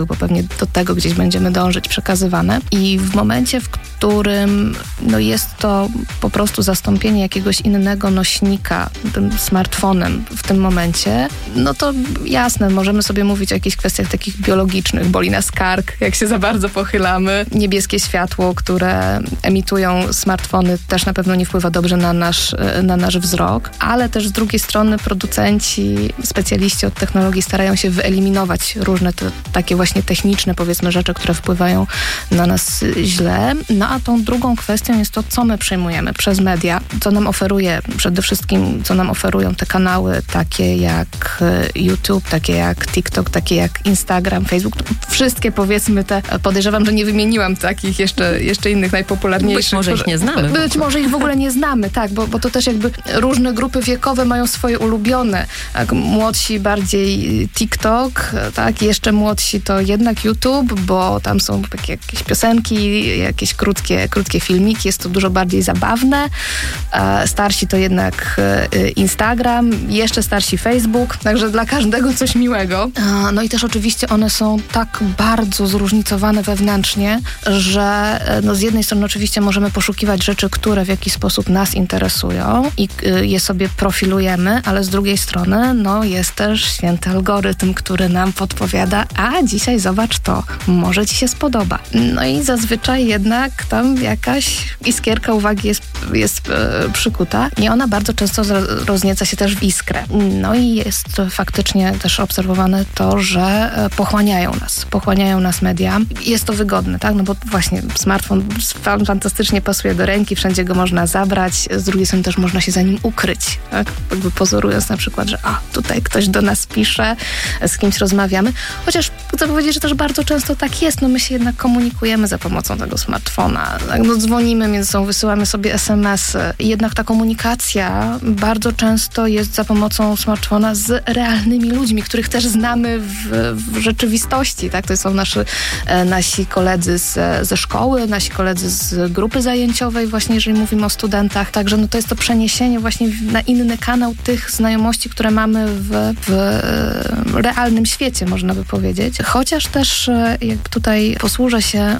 bo pewnie do tego gdzieś będziemy dążyć, przekazywane. I w momencie, w którym jest to po prostu zastąpienie jakiegoś innego nośnika tym smartfonem w tym momencie, to jasne, możemy sobie mówić o jakichś kwestiach takich biologicznych. Boli nas kark, jak się za bardzo pochylamy. Niebieskie światło, które emitują smartfony, też na pewno nie wpływa dobrze na nasz wzrok, ale też z drugiej strony producenci, specjaliści od technologii starają się wyeliminować różne takie właśnie techniczne, powiedzmy, rzeczy, które wpływają na nas źle. A tą drugą kwestią jest to, co my przyjmujemy przez media, co nam oferuje, przede wszystkim, co nam oferują te kanały takie jak YouTube, takie jak TikTok, takie jak Instagram, Facebook. Wszystkie, powiedzmy, te, podejrzewam, że nie wymieniłam takich jeszcze innych najpopularniejszych. Być może ich nie znamy. Być może ich w ogóle nie znamy, tak, bo to też jakby różne grupy wiekowe mają swoje ulubione. Tak, młodsi bardziej TikTok, tak, jeszcze młodsi to jednak YouTube, bo tam są takie jakieś piosenki, jakieś krótkie filmiki, jest to dużo bardziej zabawne. Starsi to jednak Instagram, jeszcze starsi Facebook, także dla każdego coś miłego. I też oczywiście one są tak bardzo zróżnicowane wewnętrznie, że z jednej strony oczywiście możemy poszukiwać rzeczy, które w jakiś sposób nas interesują i je sobie profilujemy, ale z drugiej strony jest też święty algorytm, który nam podpowiada, a dzisiaj zobacz to, może ci się spodoba. I zazwyczaj jednak tam jakaś iskierka uwagi jest przykuta i ona bardzo często roznieca się też w iskrę. I jest faktycznie też obserwowane to, że pochłaniają nas media. Jest to wygodne, tak? Bo właśnie smartfon fantastycznie pasuje do ręki, wszędzie go można zabrać, z drugiej strony też można się za nim ukryć, tak? Jakby pozorując na przykład, że tutaj ktoś do nas pisze, z kimś rozmawiamy. Chociaż chcę powiedzieć, że też bardzo często tak jest, my się jednak komunikujemy za pomocą tego smartfona. Tak? Dzwonimy między sobą, wysyłamy sobie SMS-y. I jednak ta komunikacja bardzo często jest za pomocą smartfona z realnymi ludźmi, których też znamy w rzeczywistości, tak? To są nasi koledzy ze szkoły, nasi koledzy z grupy zajęciowej, właśnie jeżeli mówimy o studentach. Także to jest to przeniesienie właśnie na inny kanał tych znajomości, które mamy w realnym świecie, można by powiedzieć. Chociaż też jak tutaj posłużę się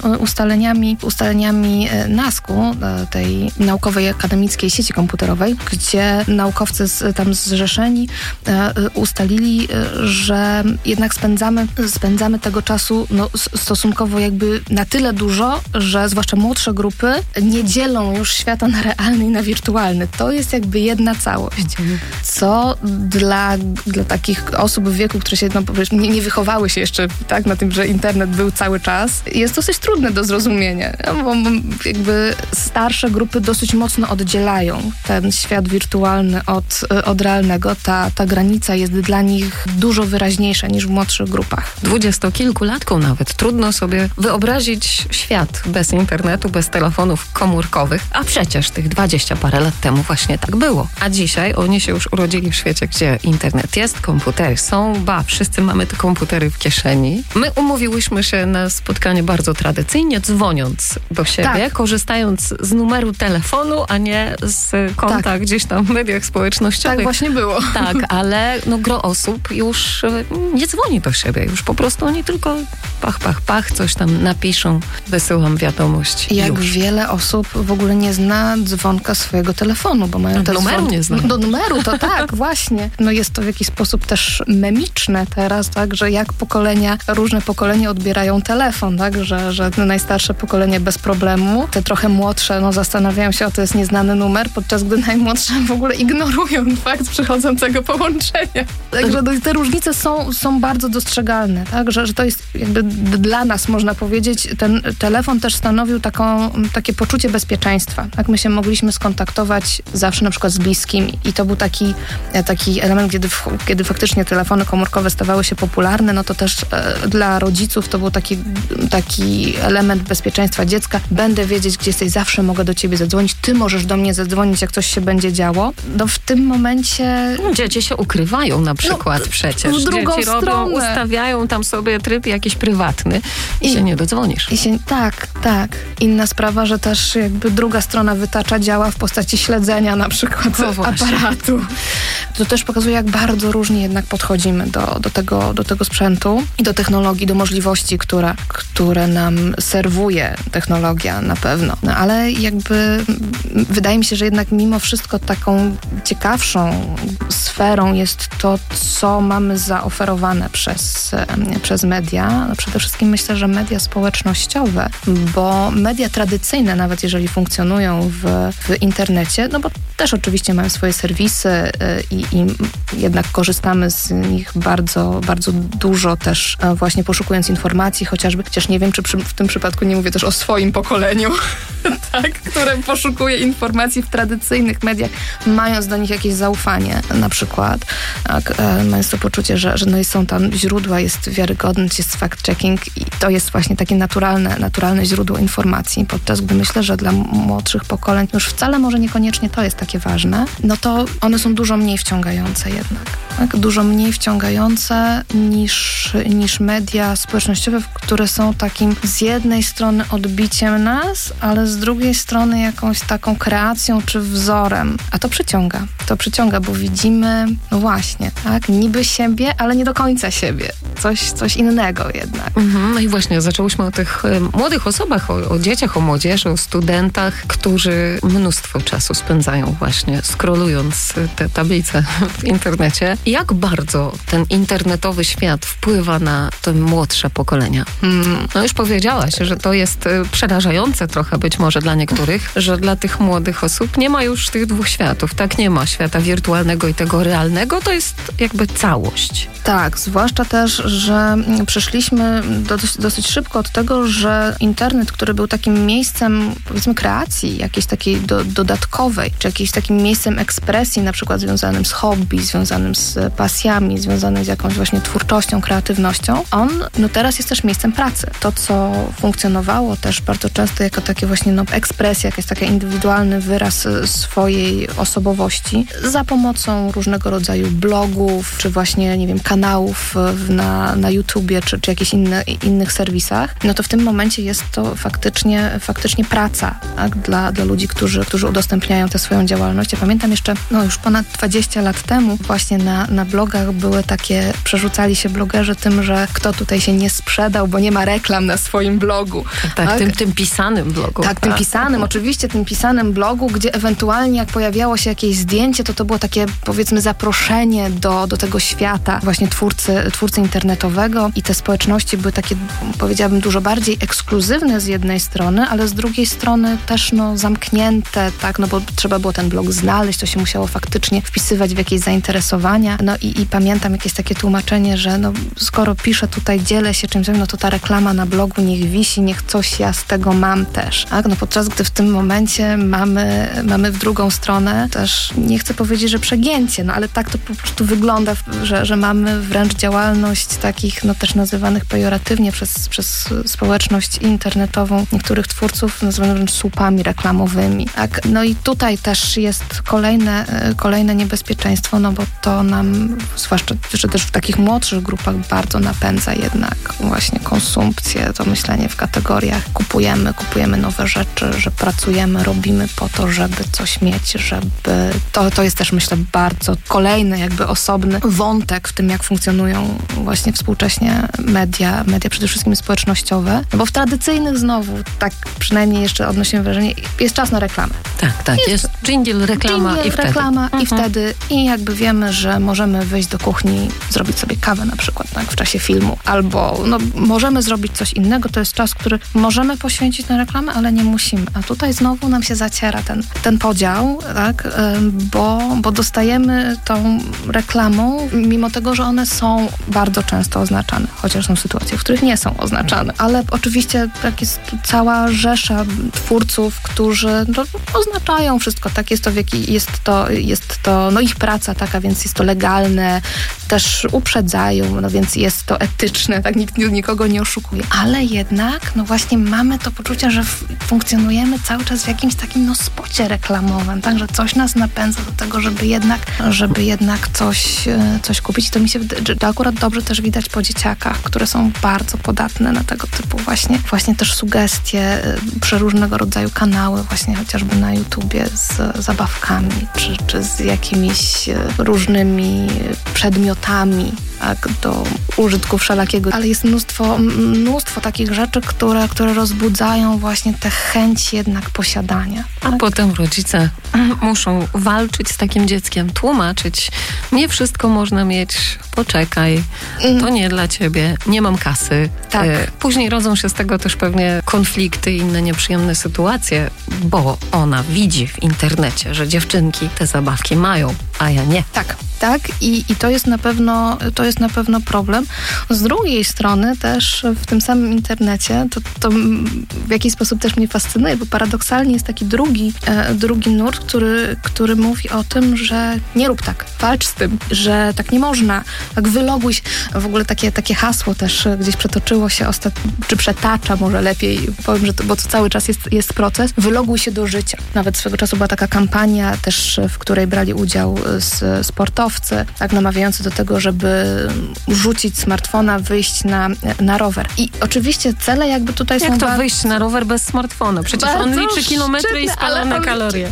ustaleniami NASK-u, tej naukowej akademickiej sieci komputerowej, gdzie naukowcy tam zrzeszeni ustalili, że jednak spędzamy tego czasu stosunkowo jakby na tyle dużo, że zwłaszcza młodsze grupy nie dzielą już świata na realny i na wirtualny. To jest jakby jedna całość. Co dla takich osób w wieku, które się nie wychowały się jeszcze tak na tym, że internet był cały czas, jest dosyć trudne do zrozumienia. Bo jakby starsze grupy dosyć mocno oddzielają ten świat wirtualny od realnego. Ta granica jest dla nich dużo wyraźniejsza niż w młodszych grupach. 20-kilkulatkom nawet trudno sobie wyobrazić świat bez internetu, bez telefonów komórkowych, a przecież tych 20 parę lat temu właśnie tak było. A dzisiaj oni się już urodzili w świecie, gdzie internet jest, komputery są, wszyscy mamy te komputery w kieszeni. My umówiłyśmy się na spotkanie bardzo tradycyjnie, dzwoniąc do siebie, korzystając z numeru telefonu, a nie z konta gdzieś tam w mediach społecznościowych. Tak właśnie było. Tak, ale gro osób już nie dzwoni do siebie. Już po prostu oni tylko pach, coś tam napiszą, wysyłam wiadomość. Jak wiele osób w ogóle nie zna dzwonka swojego telefonu, bo mają ten numeru nie zna. Do numeru, to tak, właśnie. Jest to w jakiś sposób też memiczne teraz, tak, że jak różne pokolenia odbierają telefon, tak, że najstarsze pokolenie bez problemu, te trochę młodsze, zastanawiają się, to jest nieznany numer, podczas gdy najmłodsze w ogóle ignorują fakt przychodzącego połączenia. Także te różnice są bardzo dostrzegalne, tak, że to jest jakby dla nas, można powiedzieć, ten telefon też stanowił takie poczucie bezpieczeństwa. Tak, my się mogliśmy skontaktować zawsze na przykład z bliskimi i to był taki element, kiedy faktycznie telefony komórkowe stawały się popularne, to też dla rodziców to był taki element bezpieczeństwa dziecka. Będę wiedzieć, gdzie jesteś, zawsze mogę do ciebie zadzwonić, ty możesz do mnie zadzwonić, jak coś się będzie działo. W tym momencie... Dzieci się ukrywają na przykład przecież. W drugą Dzieci stronę. ustawiają tam sobie tryb jakiś prywatny, prywatny i się nie dodzwonisz. Tak. Inna sprawa, że też jakby druga strona wytacza działa w postaci śledzenia na przykład aparatu. To też pokazuje, jak bardzo różnie jednak podchodzimy do tego sprzętu i do technologii, do możliwości, które nam serwuje technologia na pewno. No, ale jakby wydaje mi się, że jednak mimo wszystko taką ciekawszą sferą jest to, co mamy zaoferowane przez media. No przede wszystkim myślę, że media społecznościowe, bo media tradycyjne, nawet jeżeli funkcjonują w internecie, no bo też oczywiście mają swoje serwisy i jednak korzystamy z nich bardzo, bardzo dużo też właśnie poszukując informacji, chociaż nie wiem, czy w tym przypadku nie mówię też o swoim pokoleniu, tak, które poszukuje informacji w tradycyjnych mediach, mając do nich jakieś zaufanie na przykład, tak, mając to poczucie, że no są tam źródła, jest wiarygodność, jest fact-checking i to jest właśnie takie naturalne źródło informacji, podczas gdy myślę, że dla młodszych pokoleń już wcale może niekoniecznie to jest takie ważne, no to one są dużo mniej wciągające jednak. Tak? Dużo mniej wciągające niż media społecznościowe, które są takim z jednej strony odbiciem nas, ale z drugiej strony jakąś taką kreacją czy wzorem. A to przyciąga, bo widzimy, no właśnie, tak, niby siebie, ale nie do końca siebie. Coś innego jednak. No i właśnie zaczęłyśmy o tych młodych osobach, o dzieciach, o młodzieży, o studentach, którzy mnóstwo czasu spędzają właśnie scrollując te tablice w internecie. Jak bardzo ten internetowy świat wpływa na te młodsze pokolenia? No już powiedziałaś, że to jest przerażające trochę być może dla niektórych, że dla tych młodych osób nie ma już tych dwóch światów. Tak, nie ma świata wirtualnego i tego realnego. To jest jakby całość. Tak, zwłaszcza też, że przeszliśmy dosyć szybko od tego, że internet, który był takim miejscem, powiedzmy, kreacji jakiejś takiej dodatkowej, czy jakimś takim miejscem ekspresji, na przykład związanym z hobby, związanym z pasjami, związanym z jakąś właśnie twórczością, kreatywnością, on teraz jest też miejscem pracy. To, co funkcjonowało też bardzo często jako takie właśnie ekspresja, jakiś taki indywidualny wyraz swojej osobowości za pomocą różnego rodzaju blogów, czy właśnie, nie wiem, kanałów na YouTubie, czy jakichś innych serwisach, no to w tym momencie jest to faktycznie praca, tak? Dla ludzi, którzy udostępniają tę swoją działalność. Ja pamiętam jeszcze, już ponad 20 lat temu właśnie na blogach były takie, przerzucali się blogerzy tym, że kto tutaj się nie sprzedał, bo nie ma reklam na swoim blogu. Tak? Tym pisanym blogu. Tak, tym pisanym, oczywiście tym pisanym blogu, gdzie ewentualnie jak pojawiało się jakieś zdjęcie, to było takie, powiedzmy, zaproszenie do tego świata właśnie twórcy internetowego i te społeczności były takie, powiedziałabym, dużo bardziej ekskluzywne z jednej strony, ale z drugiej strony też zamknięte, tak, bo trzeba było ten blog znaleźć, to się musiało faktycznie wpisywać w jakieś zainteresowania. I pamiętam jakieś takie tłumaczenie, że skoro piszę tutaj, dzielę się czymś, to ta reklama na blogu niech wisi, niech coś ja z tego mam też. Tak? Podczas gdy w tym momencie mamy w drugą stronę też, nie chcę powiedzieć, że przegięcie, ale tak to po prostu wygląda, że mamy wręcz działalność takich, też nazywanych pejoratywnie przez społeczność internetową niektórych twórców, nazywanych wręcz słupami reklamowymi. Tak? I tutaj też jest kolejne niebezpieczeństwo, bo to nam, zwłaszcza że też w takich młodszych grupach, bardzo napędza jednak właśnie konsumpcję, to myślenie w kategoriach kupujemy nowe rzeczy, że pracujemy, robimy po to, żeby coś mieć, żeby... To jest też, myślę, bardzo kolejny jakby osobny wątek w tym, jak funkcjonują właśnie współcześnie media przede wszystkim społecznościowe, bo w tradycyjnych znowu, tak przynajmniej jeszcze odnosimy wrażenie, jest czas na reklamę. Tak, jest dżingiel, reklama i wtedy. I jakby wiemy, że możemy wyjść do kuchni, zrobić sobie kawę na przykład, tak, w czasie filmu, albo możemy zrobić coś innego, to jest czas, który możemy poświęcić na reklamę, ale nie musimy. A tutaj znowu nam się zaciera ten podział, tak, bo dostajemy tą reklamą, mimo tego, że one są bardzo często oznaczane, chociaż są sytuacje, w których nie są oznaczane. Ale oczywiście tak jest tu cała rzesza twórców, którzy oznaczają wszystko, tak, jest to ich praca taka, więc jest to legalne, też uprzedzają, no więc jest to etyczne, tak, nikt nikogo nie oszukuje. Ale jednak, no właśnie mamy to poczucie, że funkcjonujemy cały czas w jakimś takim spocie reklamowym, tak, że coś nas napędza do tego, żeby jednak coś kupić. I to mi się wydaje, że to akurat dobrze też widać po dzieciakach, które są bardzo podatne na tego typu właśnie też sugestie, przeróżnego rodzaju kanały, właśnie chociażby na YouTubie z zabawkami, czy z jakimiś różnymi przedmiotami, tak, do użytku wszelakiego. Ale jest mnóstwo takich rzeczy, które rozbudzają właśnie tę chęć jednak posiadania. Tak? A potem rodzice muszą walczyć z takim dzieckiem, tłumaczyć, nie wszystko można mieć, poczekaj, to nie dla ciebie, nie mam kasy. Tak. Później rodzą się z tego też pewnie konflikty i inne nieprzyjemne sytuacje, bo ona widzi w internecie, że dziewczynki te zabawki mają, a ja nie. Tak. I to jest na pewno problem. Z drugiej strony też w tym samym internecie to w jakiś sposób też mnie fascynuje, bo paradoksalnie jest taki drugi nurt, który mówi o tym, że nie rób tak, walcz z tym, że tak nie można, tak wyloguj się. W ogóle takie hasło też gdzieś przetoczyło się czy przetacza, może lepiej powiem, że bo to cały czas jest proces, wyloguj się do życia. Nawet swego czasu była taka kampania też, w której brali udział sportowcy, tak, namawiający do tego, żeby rzucić smartfona, wyjść na rower. I oczywiście cele jakby tutaj są... Jak to wyjść na rower bez smartfona? Przecież on liczy kilometry i spalone kalorie.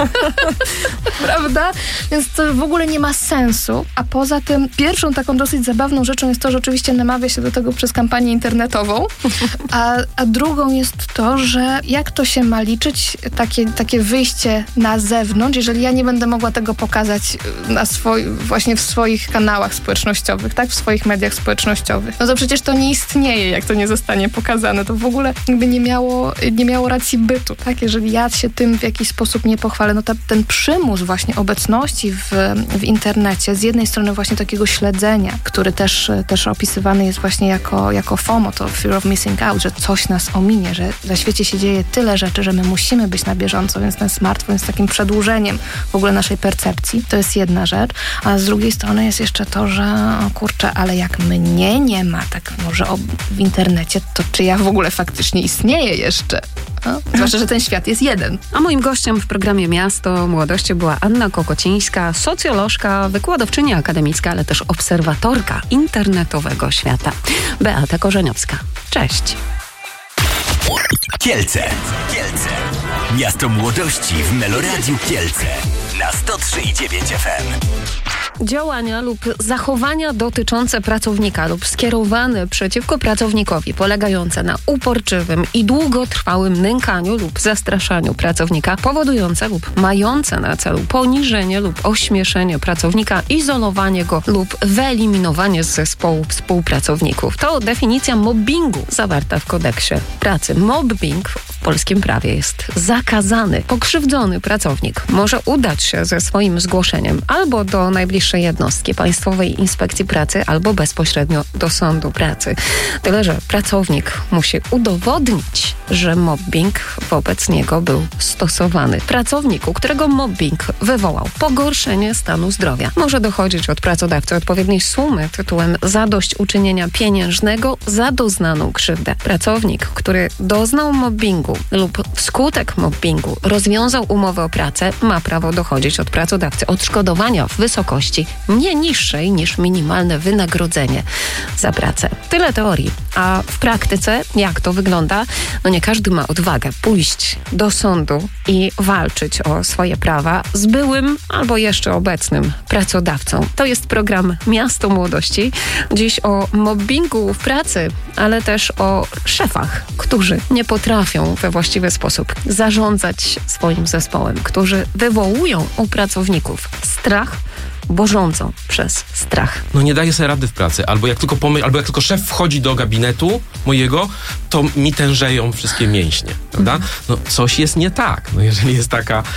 Prawda? Więc to w ogóle nie ma sensu. A poza tym pierwszą taką dosyć zabawną rzeczą jest to, że oczywiście namawia się do tego przez kampanię internetową, a drugą jest to, że jak to się ma liczyć, takie wyjście na zewnątrz, jeżeli ja nie będę mogła tego pokazać właśnie w swoich kanałach społecznościowych, tak? W swoich mediach społecznościowych. No to przecież to nie istnieje, jak to nie zostanie pokazane. To w ogóle jakby nie miało racji bytu, tak? Jeżeli ja się tym w jakiś sposób nie pochwalę, no ten przymus właśnie obecności w internecie, z jednej strony właśnie takiego śledzenia, który też opisywany jest właśnie jako FOMO, to Fear of Missing Out, że coś nas ominie, że na świecie się dzieje tyle rzeczy, że my musimy być na bieżąco, więc ten smartfon jest takim przedłużeniem w ogóle naszej percepcji. To jest jedna rzecz. A z drugiej strony jest jeszcze to, że kurczę, ale jak mnie nie ma tak może w internecie, to czy ja w ogóle faktycznie istnieję jeszcze? No? Zwłaszcza, że ten świat jest jeden. A moim gościem w programie Miasto Młodości była Anna Kokocińska, socjolożka, wykładowczyni akademicka, ale też obserwatorka internetowego świata. Beata Korzeniowska. Cześć. Kielce. Miasto Młodości w Meloradiu Kielce na 103,9 FM. Działania lub zachowania dotyczące pracownika lub skierowane przeciwko pracownikowi, polegające na uporczywym i długotrwałym nękaniu lub zastraszaniu pracownika, powodujące lub mające na celu poniżenie lub ośmieszenie pracownika, izolowanie go lub wyeliminowanie z zespołu współpracowników. To definicja mobbingu zawarta w kodeksie pracy. Mobbing w polskim prawie jest zakazany. Pokrzywdzony pracownik może udać się ze swoim zgłoszeniem albo do najbliższej jednostki Państwowej Inspekcji Pracy, albo bezpośrednio do sądu pracy. Tyle, że pracownik musi udowodnić, że mobbing wobec niego był stosowany. Pracownik, u którego mobbing wywołał pogorszenie stanu zdrowia, może dochodzić od pracodawcy odpowiedniej sumy tytułem zadośćuczynienia pieniężnego za doznaną krzywdę. Pracownik, który doznał mobbingu lub wskutek mobbingu rozwiązał umowę o pracę, ma prawo dochodzić od pracodawcy odszkodowania w wysokości nie niższej niż minimalne wynagrodzenie za pracę. Tyle teorii. A w praktyce jak to wygląda? No nie każdy ma odwagę pójść do sądu i walczyć o swoje prawa z byłym albo jeszcze obecnym pracodawcą. To jest program Miasto Młodości. Dziś o mobbingu w pracy, ale też o szefach, którzy nie potrafią we właściwy sposób zarządzać swoim zespołem, którzy wywołują u pracowników strach, bo rządzą przez strach. No nie daje sobie rady w pracy. Albo jak tylko szef wchodzi do gabinetu mojego, to mi tężeją wszystkie mięśnie, prawda? No coś jest nie tak, no jeżeli jest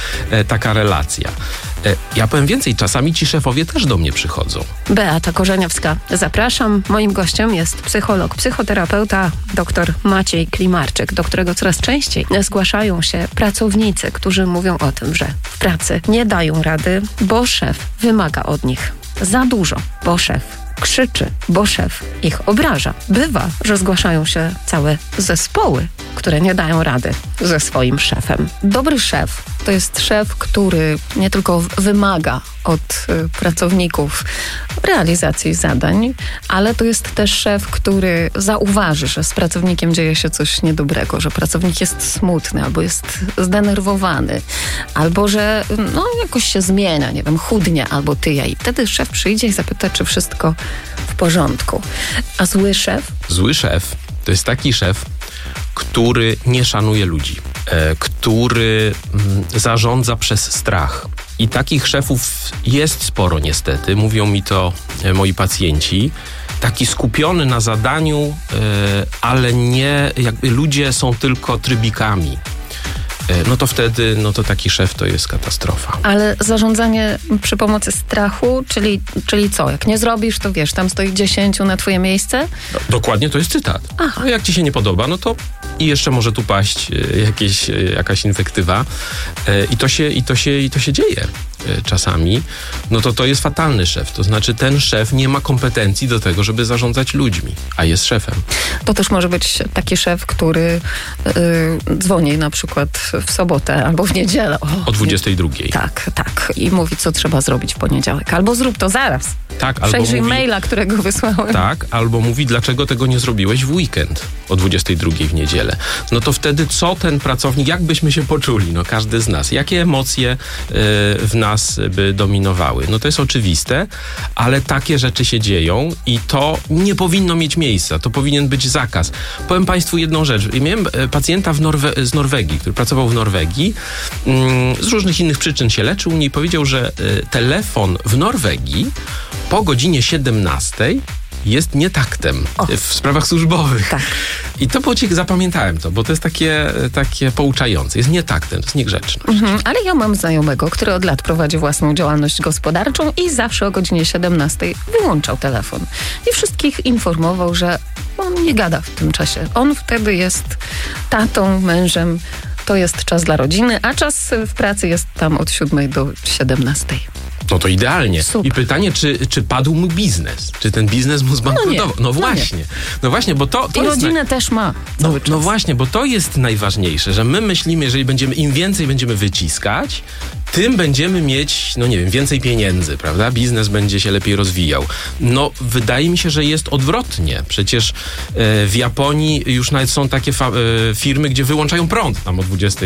taka relacja. Ja powiem więcej, czasami ci szefowie też do mnie przychodzą. Beata Korzeniowska, zapraszam. Moim gościem jest psycholog, psychoterapeuta dr Maciej Klimarczyk, do którego coraz częściej zgłaszają się pracownicy, którzy mówią o tym, że w pracy nie dają rady, bo szef wymaga od nich za dużo, bo szef krzyczy, bo szef ich obraża. Bywa, że zgłaszają się całe zespoły, które nie dają rady ze swoim szefem. Dobry szef to jest szef, który nie tylko wymaga od pracowników realizacji zadań, ale to jest też szef, który zauważy, że z pracownikiem dzieje się coś niedobrego, że pracownik jest smutny, albo jest zdenerwowany, albo że jakoś się zmienia, nie wiem, chudnie albo tyje. I wtedy szef przyjdzie i zapyta, czy wszystko w porządku. A zły szef? Zły szef to jest taki szef, który nie szanuje ludzi, który zarządza przez strach. I takich szefów jest sporo niestety, mówią mi to moi pacjenci. Taki skupiony na zadaniu, ale nie, jakby ludzie są tylko trybikami. No to wtedy, taki szef to jest katastrofa. Ale zarządzanie przy pomocy strachu, czyli co? Jak nie zrobisz, to wiesz, tam stoi 10 na twoje miejsce? No, dokładnie, to jest cytat. Aha. No, jak ci się nie podoba, no to i jeszcze może tu paść jakaś inwektywa. I to się dzieje czasami. No to jest fatalny szef. To znaczy ten szef nie ma kompetencji do tego, żeby zarządzać ludźmi, a jest szefem. To też może być taki szef, który dzwoni na przykład w sobotę albo w niedzielę. O 22. Tak. I mówi, co trzeba zrobić w poniedziałek. Albo zrób to zaraz. Tak, albo przejrzyj mówi, maila, którego wysłałem. Tak, albo mówi, dlaczego tego nie zrobiłeś w weekend o 22 w niedzielę. No to wtedy co ten pracownik, jak byśmy się poczuli? No każdy z nas. Jakie emocje w nas by dominowały? No to jest oczywiste, ale takie rzeczy się dzieją i to nie powinno mieć miejsca. To powinien być zakaz. Powiem Państwu jedną rzecz. Miałem pacjenta z Norwegii, który pracował w Norwegii. Z różnych innych przyczyn się leczył i powiedział, że telefon w Norwegii po godzinie 17 jest nietaktem w sprawach służbowych. Tak. I to było zapamiętałem to, bo to jest takie pouczające. Jest nietaktem, to jest niegrzeczność. Ale ja mam znajomego, który od lat prowadzi własną działalność gospodarczą i zawsze o godzinie 17 wyłączał telefon. I wszystkich informował, że on nie gada w tym czasie. On wtedy jest tatą, mężem. To jest czas dla rodziny, a czas w pracy jest tam od 7 do 17. No to idealnie. Super. I pytanie, czy padł mu biznes? Czy ten biznes mu zbankrutował? No właśnie. No właśnie, bo to I jest rodzinę też ma. No właśnie, bo to jest najważniejsze, że my myślimy, jeżeli im więcej będziemy wyciskać, tym będziemy mieć, więcej pieniędzy, prawda? Biznes będzie się lepiej rozwijał. No, wydaje mi się, że jest odwrotnie. Przecież w Japonii już nawet są takie firmy, gdzie wyłączają prąd tam o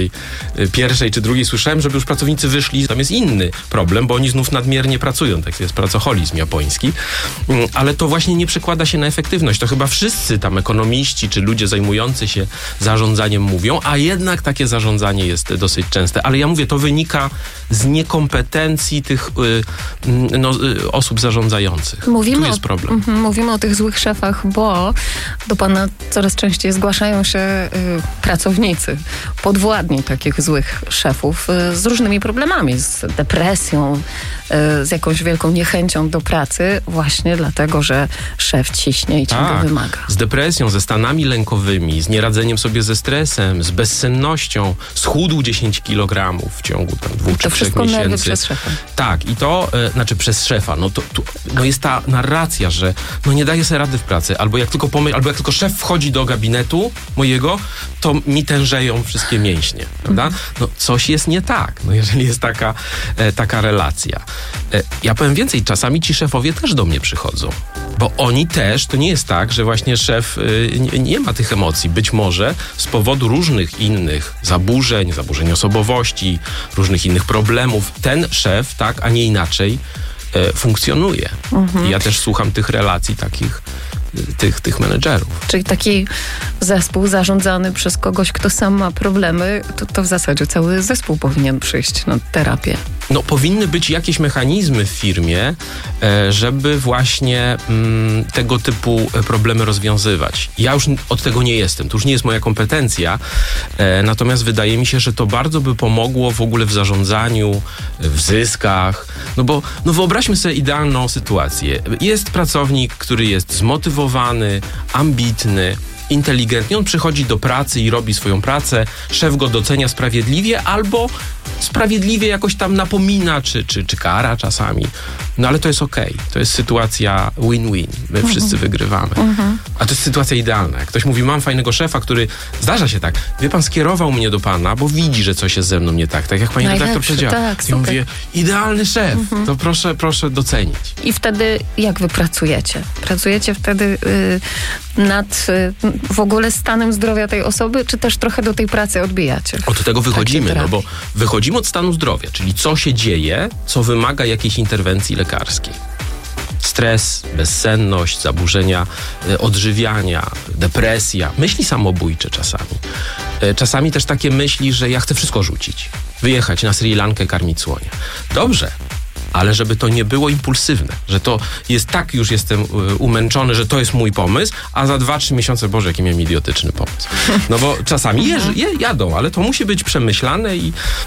21 czy 2 słyszałem, żeby już pracownicy wyszli. Tam jest inny problem, bo oni znów nadmiernie pracują. Tak jest pracoholizm japoński. Ale to właśnie nie przekłada się na efektywność. To chyba wszyscy tam ekonomiści czy ludzie zajmujący się zarządzaniem mówią, a jednak takie zarządzanie jest dosyć częste. Ale ja mówię, to wynika z niekompetencji tych osób zarządzających. Tu jest problem. Mówimy o tych złych szefach, bo do pana coraz częściej zgłaszają się pracownicy, podwładni takich złych szefów z różnymi problemami, z depresją, z jakąś wielką niechęcią do pracy, właśnie dlatego, że szef ciśnie i ciągle wymaga. Z depresją, ze stanami lękowymi, z nieradzeniem sobie ze stresem, z bezsennością, schudł 10 kg w ciągu 2-3 miesięcy. Przez szefa. Tak, i to, przez szefa, jest ta narracja, że nie daje sobie rady w pracy, albo jak tylko szef wchodzi do gabinetu mojego, to mi tężeją wszystkie mięśnie, prawda? No coś jest nie tak, jeżeli jest taka relacja. Ja powiem więcej, czasami ci szefowie też do mnie przychodzą, bo oni też, to nie jest tak, że właśnie szef nie ma tych emocji. Być może z powodu różnych innych zaburzeń osobowości, różnych innych problemów, ten szef, tak, a nie inaczej, funkcjonuje. I ja też słucham tych relacji takich, tych menedżerów. Czyli taki zespół zarządzany przez kogoś, kto sam ma problemy, to w zasadzie cały zespół powinien przyjść na terapię. Powinny być jakieś mechanizmy w firmie, żeby właśnie tego typu problemy rozwiązywać. Ja już od tego nie jestem, to już nie jest moja kompetencja, natomiast wydaje mi się, że to bardzo by pomogło w ogóle w zarządzaniu, w zyskach, bo wyobraźmy sobie idealną sytuację. Jest pracownik, który jest zmotywowany, ambitny, inteligentnie, on przychodzi do pracy i robi swoją pracę, szef go docenia sprawiedliwie albo sprawiedliwie jakoś tam napomina, czy kara czasami. No ale to jest okej. To jest sytuacja win-win. My wszyscy wygrywamy. A to jest sytuacja idealna. Jak ktoś mówi, mam fajnego szefa, który, zdarza się tak, wie pan, skierował mnie do pana, bo widzi, że coś jest ze mną nie tak. Tak jak pani redaktor powiedziała. Tak, ja mówię, idealny szef, to proszę docenić. I wtedy jak wy pracujecie? Pracujecie wtedy nad w ogóle stanem zdrowia tej osoby, czy też trochę do tej pracy odbijacie? Od tego wychodzimy, no bo wychodzimy od stanu zdrowia, czyli co się dzieje, co wymaga jakiejś interwencji lekarskiej. Stres, bezsenność, zaburzenia odżywiania, depresja, myśli samobójcze czasami. Czasami też takie myśli, że ja chcę wszystko rzucić, wyjechać na Sri Lankę, karmić słonie. Dobrze, ale żeby to nie było impulsywne, że to jest tak, już jestem umęczony, że to jest mój pomysł, a za 2-3 miesiące, Boże, jaki miałem idiotyczny pomysł. No bo czasami jadą, ale to musi być przemyślane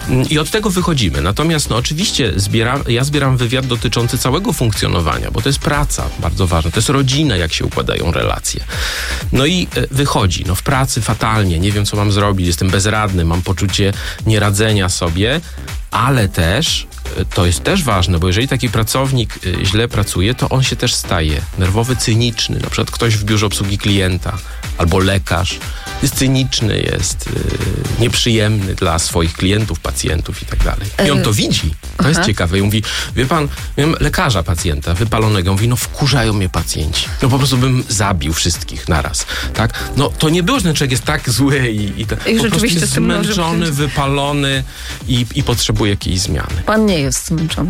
i od tego wychodzimy. Natomiast no oczywiście ja zbieram wywiad dotyczący całego funkcjonowania, bo to jest praca bardzo ważna, to jest rodzina, jak się układają relacje. No i wychodzi, no w pracy fatalnie, nie wiem co mam zrobić, jestem bezradny, mam poczucie nieradzenia sobie, ale też, to jest też ważne, bo jeżeli taki pracownik źle pracuje, to on się też staje nerwowy, cyniczny. Na przykład ktoś w biurze obsługi klienta albo lekarz jest cyniczny, jest nieprzyjemny dla swoich klientów, pacjentów i tak dalej. I on to widzi. To jest ciekawe. I mówi, wie pan, miałem lekarza pacjenta wypalonego. Mówi, no wkurzają mnie pacjenci. No po prostu bym zabił wszystkich naraz. Tak? No to nie było, że ten człowiek jest tak zły i po prostu jest zmęczony, wypalony i potrzebuje jakiejś zmiany. Pan nie jest zmęczony,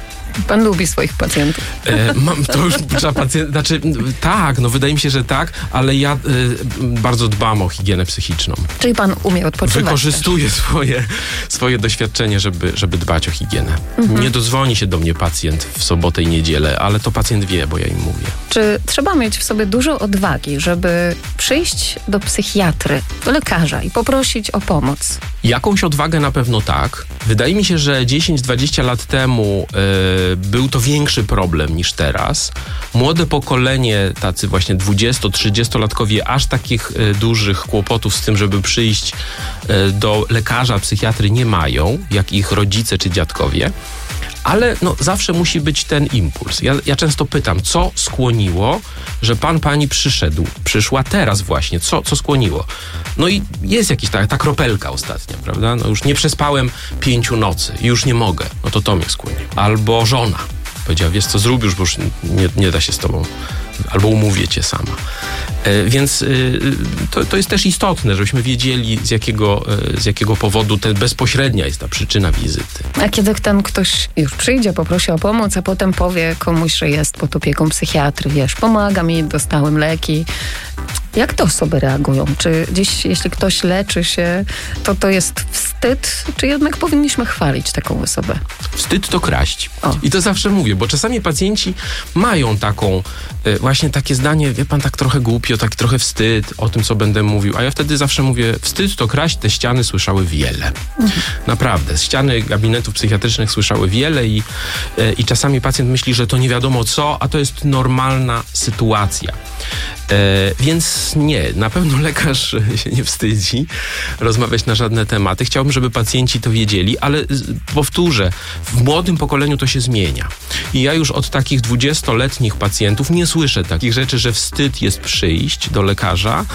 pan lubi swoich pacjentów. To już trzeba znaczy tak, no wydaje mi się, że tak, ale ja bardzo dbam o higienę psychiczną. Czyli pan umie odpoczywać. Wykorzystuję swoje doświadczenie, żeby dbać o higienę. Nie dodzwoni się do mnie pacjent w sobotę i niedzielę, ale to pacjent wie, bo ja im mówię. Czy trzeba mieć w sobie dużo odwagi, żeby przyjść do psychiatry, do lekarza i poprosić o pomoc? Jakąś odwagę na pewno tak. Wydaje mi się, że 10-20 lat temu był to większy problem niż teraz. Młode pokolenie, tacy właśnie 20-30-latkowie, aż takich dużych kłopotów z tym, żeby przyjść do lekarza, psychiatry nie mają, jak ich rodzice czy dziadkowie. Ale no, zawsze musi być ten impuls. Ja często pytam, co skłoniło, że pani przyszła teraz właśnie. Co skłoniło? No i jest jakiś ta kropelka ostatnia, prawda? No już nie przespałem 5 nocy i już nie mogę. No to mnie skłoniło. Albo żona powiedziała, wiesz co, zrób już, bo już nie da się z tobą, albo umówię cię sama. Więc to jest też istotne, żebyśmy wiedzieli, z jakiego powodu bezpośrednia jest ta przyczyna wizyty. A kiedy ten ktoś już przyjdzie, poprosi o pomoc, a potem powie komuś, że jest pod opieką psychiatry, wiesz, pomaga mi, dostałem leki. Jak te osoby reagują? Czy gdzieś, jeśli ktoś leczy się, to jest wstyd, czy jednak powinniśmy chwalić taką osobę? Wstyd to kraść. I to zawsze mówię, bo czasami pacjenci mają właśnie takie zdanie, wie pan, tak trochę głupio, tak trochę wstyd o tym, co będę mówił. A ja wtedy zawsze mówię, wstyd to kraść, te ściany słyszały wiele. Naprawdę. Ściany gabinetów psychiatrycznych słyszały wiele i czasami pacjent myśli, że to nie wiadomo co, a to jest normalna sytuacja. Więc nie, na pewno lekarz się nie wstydzi rozmawiać na żadne tematy. Chciałbym, żeby pacjenci to wiedzieli, ale powtórzę, w młodym pokoleniu to się zmienia. I ja już od takich 20-letnich pacjentów nie słyszę takich rzeczy, że wstyd jest przyjść do lekarza.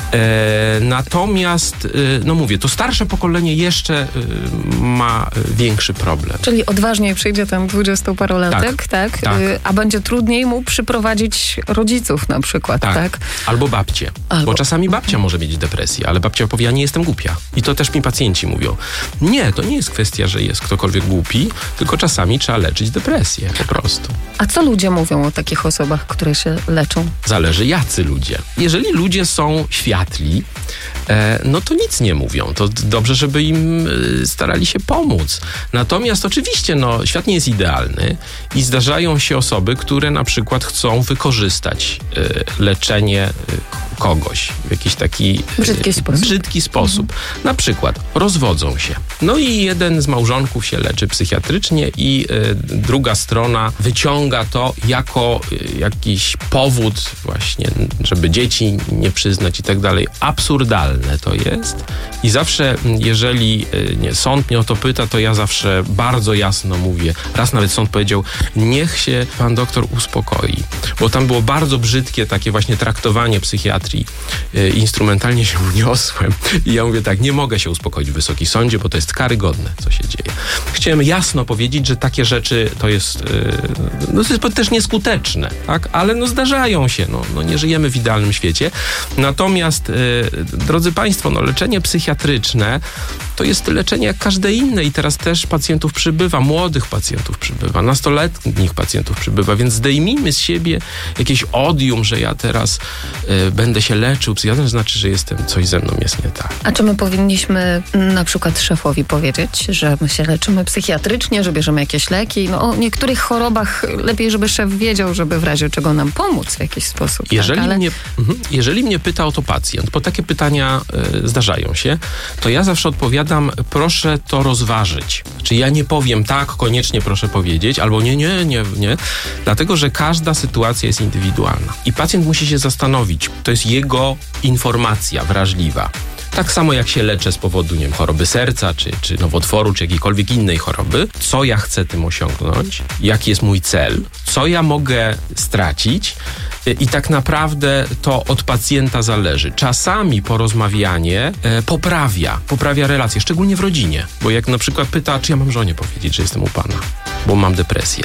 Natomiast, no mówię, to starsze pokolenie jeszcze ma większy problem. Czyli odważniej przyjdzie ten 20-parolatek, tak? A będzie trudniej mu przyprowadzić rodziców na przykład, tak? Albo babcię. Bo czasami babcia może mieć depresję, ale babcia powie, ja nie jestem głupia. I to też mi pacjenci mówią. Nie, to nie jest kwestia, że jest ktokolwiek głupi, tylko czasami trzeba leczyć depresję, po prostu. A co ludzie mówią o takich osobach, które się leczą? Zależy jacy ludzie. Jeżeli ludzie są światli, no to nic nie mówią. To dobrze, żeby im starali się pomóc. Natomiast oczywiście, świat nie jest idealny i zdarzają się osoby, które na przykład chcą wykorzystać leczenie kogoś w jakiś taki brzydki sposób. Na przykład rozwodzą się. No i jeden z małżonków się leczy psychiatrycznie i druga strona wyciąga to jako jakiś powód właśnie, żeby dzieci nie przyznać i tak dalej. Absurdalne to jest. I zawsze, jeżeli sąd mnie o to pyta, to ja zawsze bardzo jasno mówię. Raz nawet sąd powiedział, niech się pan doktor uspokoi. Bo tam było bardzo brzydkie takie właśnie traktowanie psychiatrii. Instrumentalnie się uniosłem. I ja mówię tak, nie mogę się uspokoić w Wysokim Sądzie, bo to jest karygodne, co się dzieje. Chciałem jasno powiedzieć, że takie rzeczy to jest też nieskuteczne, tak? Ale zdarzają się. Nie żyjemy w idealnym świecie. Natomiast, drodzy państwo, leczenie psychiatryczne to jest leczenie jak każde inne i teraz też pacjentów przybywa, młodych pacjentów przybywa, nastoletnich pacjentów przybywa, więc zdejmijmy z siebie jakieś odium, że ja teraz będę się leczył psychiatrą, znaczy, że coś ze mną jest nie tak. A czy my powinniśmy na przykład szefowi powiedzieć, że my się leczymy psychiatrycznie, że bierzemy jakieś leki? O niektórych chorobach lepiej, żeby szef wiedział, żeby w razie czego nam pomóc w jakiś sposób. Jeżeli mnie pyta o to pacjent, bo takie pytania zdarzają się, to ja zawsze odpowiadam, proszę to rozważyć. Czy ja nie powiem tak, koniecznie proszę powiedzieć, albo nie, dlatego, że każda sytuacja jest indywidualna i pacjent musi się zastanowić, to jest jego informacja wrażliwa. Tak samo jak się leczę z powodu, choroby serca, czy nowotworu, czy jakiejkolwiek innej choroby, co ja chcę tym osiągnąć, jaki jest mój cel, co ja mogę stracić i tak naprawdę to od pacjenta zależy. Czasami porozmawianie poprawia relacje, szczególnie w rodzinie, bo jak na przykład pyta, czy ja mam żonie powiedzieć, że jestem u pana, bo mam depresję.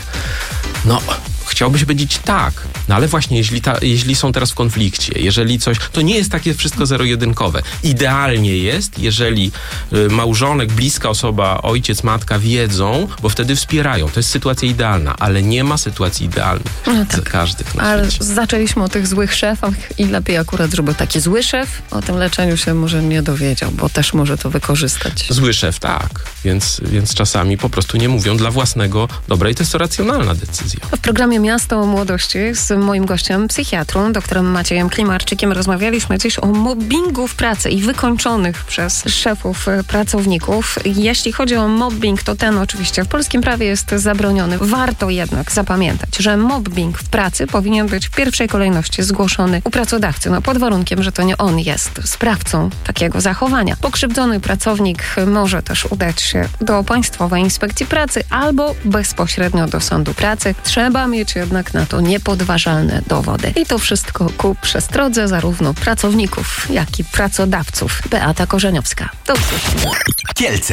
Chciałby się powiedzieć tak, ale właśnie jeśli są teraz w konflikcie, jeżeli coś, to nie jest takie wszystko zero-jedynkowe. Idealnie jest, jeżeli małżonek, bliska osoba, ojciec, matka wiedzą, bo wtedy wspierają. To jest sytuacja idealna, ale nie ma sytuacji idealnych dla każdych na ale świecie. Zaczęliśmy o tych złych szefach i lepiej akurat, żeby taki zły szef o tym leczeniu się może nie dowiedział, bo też może to wykorzystać. Zły szef, tak. Więc czasami po prostu nie mówią dla własnego dobra i to jest to racjonalna decyzja. W programie Miasto Młodości z moim gościem, psychiatrą, doktorem Maciejem Klimarczykiem, rozmawialiśmy dziś o mobbingu w pracy i wykończonych przez szefów pracowników. Jeśli chodzi o mobbing, to ten oczywiście w polskim prawie jest zabroniony. Warto jednak zapamiętać, że mobbing w pracy powinien być w pierwszej kolejności zgłoszony u pracodawcy, pod warunkiem, że to nie on jest sprawcą takiego zachowania. Pokrzywdzony pracownik może też udać się do Państwowej Inspekcji Pracy albo bezpośrednio do Sądu Pracy. Trzeba mieć jednak na to niepodważalne dowody. I to wszystko ku przestrodze zarówno pracowników, jak i pracodawców. Beata Korzeniowska. Do usłyszenia. Kielce.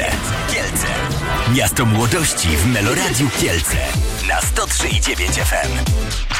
Miasto Młodości w Meloradiu Kielce na 103,9 FM.